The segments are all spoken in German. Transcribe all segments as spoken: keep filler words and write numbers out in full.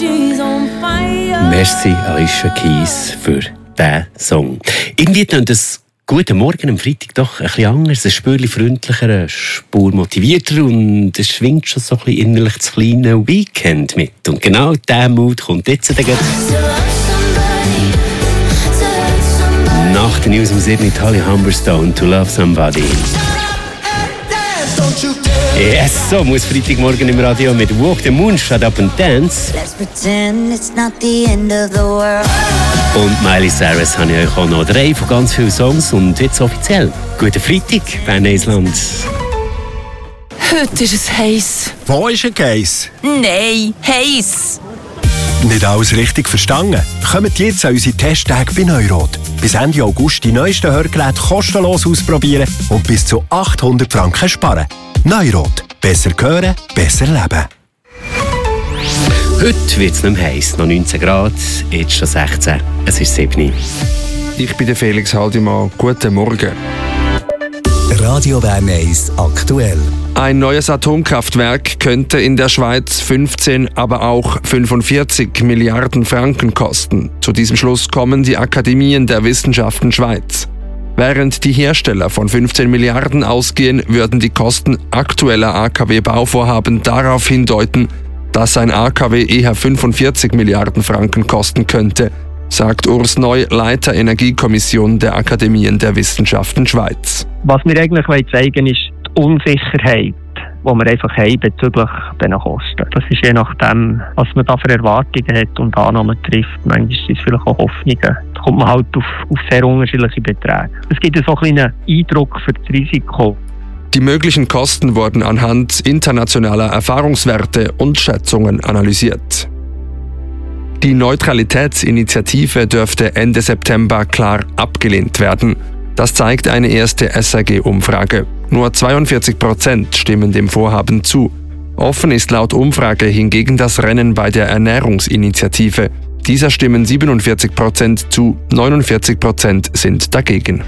Merci Alicia Keys für diesen Song. Irgendwie klingt das «Guten Morgen» am Freitag doch ein bisschen anders, ein Spürchen freundlicher, eine Spur motivierter und es schwingt schon so ein bisschen innerlich das kleine Weekend mit. Und genau dieser Mut kommt jetzt dann nach den News um sieben Italia Humberstone «To Love Somebody». Yes, so muss Freitagmorgen im Radio mit «Walk the Moon, Shut Up and Dance». Let's pretend it's not the end of the world. Und Miley Cyrus habe ich euch auch noch drei von ganz vielen Songs und jetzt offiziell. Guten Freitag, Bern Island. Heute ist es heiß. Wo ist ein Case? Nein, heiß. Nicht alles richtig verstanden? Kommt jetzt an unsere Testtage bei Neurot. Bis Ende August die neuesten Hörgeräte kostenlos ausprobieren und bis zu achthundert Franken sparen. Neurot. Besser hören, besser leben. Heute wird es nicht mehr heiß, noch neunzehn Grad, jetzt schon sechzehn, es ist sieben. Ich bin der Felix Haldimann. Guten Morgen. Radio Bern eins aktuell. Ein neues Atomkraftwerk könnte in der Schweiz fünfzehn, aber auch fünfundvierzig Milliarden Franken kosten. Zu diesem Schluss kommen die Akademien der Wissenschaften Schweiz. Während die Hersteller von fünfzehn Milliarden ausgehen, würden die Kosten aktueller A K W-Bauvorhaben darauf hindeuten, dass ein A K W eher fünfundvierzig Milliarden Franken kosten könnte, sagt Urs Neu, Leiter Energiekommission der Akademien der Wissenschaften Schweiz. Was wir eigentlich zeigen wollen, ist die Unsicherheit, die wir einfach haben bezüglich dieser Kosten. Das ist je nachdem, was man da für Erwartungen hat und Annahmen trifft. Manchmal sind es vielleicht auch Hoffnungen. Da kommt man halt auf, auf sehr unterschiedliche Beträge. Es gibt so einen kleinen Eindruck für das Risiko. Die möglichen Kosten wurden anhand internationaler Erfahrungswerte und Schätzungen analysiert. Die Neutralitätsinitiative dürfte Ende September klar abgelehnt werden. Das zeigt eine erste S A G-Umfrage. Nur zweiundvierzig Prozent stimmen dem Vorhaben zu. Offen ist laut Umfrage hingegen das Rennen bei der Ernährungsinitiative. Dieser stimmen siebenundvierzig Prozent zu, neunundvierzig Prozent sind dagegen.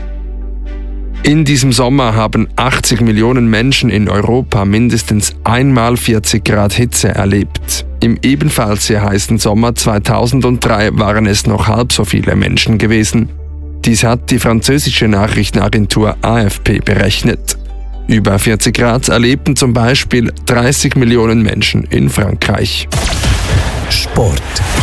In diesem Sommer haben achtzig Millionen Menschen in Europa mindestens einmal vierzig Grad Hitze erlebt. Im ebenfalls sehr heißen Sommer zweitausenddrei waren es noch halb so viele Menschen gewesen. Dies hat die französische Nachrichtenagentur A F P berechnet. Über vierzig Grad erlebten zum Beispiel dreißig Millionen Menschen in Frankreich. Sport.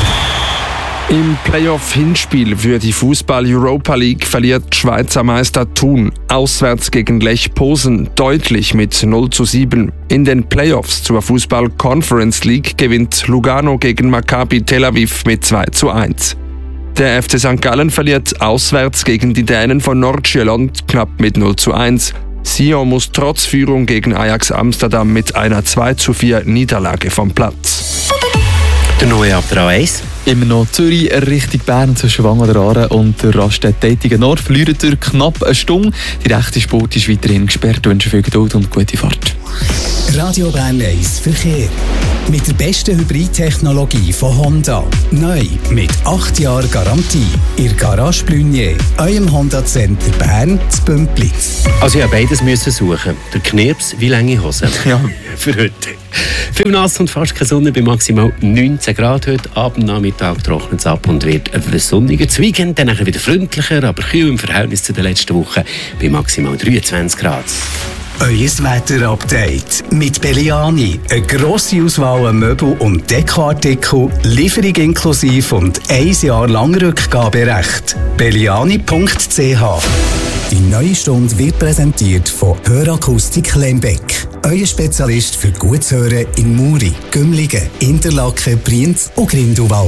Im Playoff-Hinspiel für die Fußball-Europa League verliert Schweizer Meister Thun auswärts gegen Lech Posen deutlich mit null zu sieben. In den Playoffs zur Fußball-Conference League gewinnt Lugano gegen Maccabi Tel Aviv mit zwei zu eins. Der F C Sankt Gallen verliert auswärts gegen die Dänen von Nordsjælland knapp mit null zu eins. Sion muss trotz Führung gegen Ajax Amsterdam mit einer zwei zu vier Niederlage vom Platz. Der neue ab der A eins. Immer noch Zürich Richtung Bern zwischen Wangen oder Aare und der Raststätte-Tätigen Nord verlieren durch knapp eine Stunde. Die rechte Spur ist weiterhin gesperrt. Ich wünsche viel Geduld und gute Fahrt. Radio Bern eins Verkehr. Mit der besten Hybridtechnologie von Honda. Neu mit acht Jahren Garantie. Ihr Garage Blunier, eurem Honda Center Bern zu Bümplitz. Also ich musste beides müssen suchen. Der Knirps wie lange Hose. Ja. Für heute. Viel nass und fast keine Sonne bei maximal neunzehn Grad heute. Abend, Nachmittag trocknet es ab und wird ein sonniges Weekend. Dann wieder freundlicher, aber kühl im Verhältnis zu den letzten Wochen bei maximal dreiundzwanzig Grad. Euer Wetter-Update mit Belliani. Eine grosse Auswahl an Möbel- und Dekoartikel, Lieferung inklusive und ein Jahr lang Rückgaberecht. belliani punkt c h. Die neue Stunde wird präsentiert von Hörakustik Lembeck. Euer Spezialist für gutes Hören in Muri, Gümligen, Interlaken, Brienz und Grindelwald.